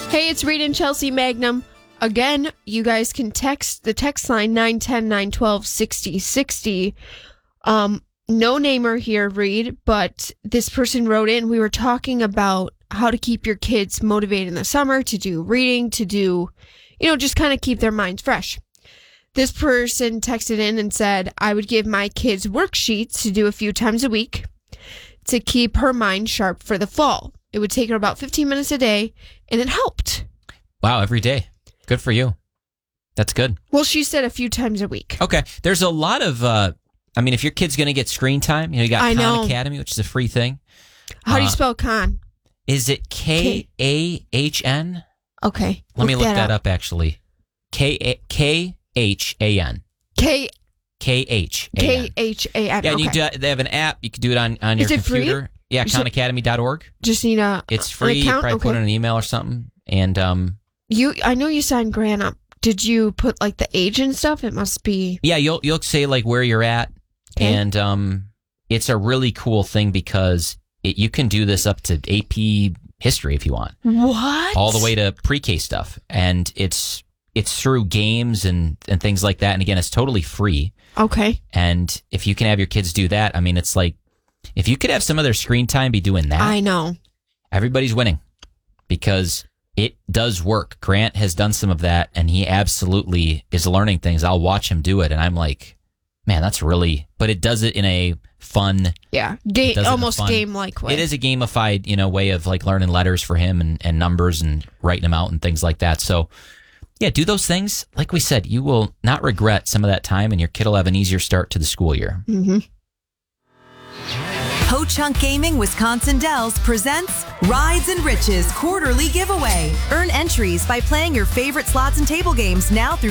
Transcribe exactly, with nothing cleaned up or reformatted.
Hey, it's Reed and Chelsea Magnum. Again, you guys can text the text line nine one zero, nine one two, six zero six zero. Um, no namer here, Reed, but this person wrote in. We were talking about how to keep your kids motivated in the summer to do reading, to do, you know, just kind of keep their minds fresh. This person texted in and said, I would give my kids worksheets to do a few times a week to keep her mind sharp for the fall. It would take her about fifteen minutes a day, and it helped. Wow, every day. Good for you. That's good. Well, she said a few times a week. Okay. There's a lot of, uh, I mean, if your kid's going to get screen time, you know, you got I Khan know. Academy, which is a free thing. How do you Uh, spell Khan? Is it K A H N? Okay. Let me look that up, actually. K H A N. K K H A N. K H A N. Yeah, and you Okay. do, they have an app. You can do it on, on your Is it free? computer. Yeah, You said- khan academy dot org. Just need a It's an free. You account? probably Okay. put in an email or something. And um, You, I know you signed Grant up. Did you put like the age and stuff? It must be. yeah, you'll you'll say like where you're at, Okay. and um, it's a really cool thing because it, you can do this up to A P history if you want, What? all the way to pre-K stuff, and it's it's through games and and things like that. And again, it's totally free. Okay. And if you can have your kids do that, I mean, it's like if you could have some of their screen time be doing that, I know. everybody's winning because it does work. Grant has done some of that, and he absolutely is learning things. I'll watch him do it, and I'm like, man, that's really. But it does it in a fun, Yeah. Game, does it in a almost fun- game-like way. it is a gamified, you know, way of like learning letters for him and, and numbers and writing them out and things like that. So, yeah, do those things. Like we said, you will not regret some of that time, and your kid will have an easier start to the school year. Mm-hmm. Ho Chunk Gaming Wisconsin Dells presents Rides and Riches quarterly giveaway. Earn entries by playing your favorite slots and table games now through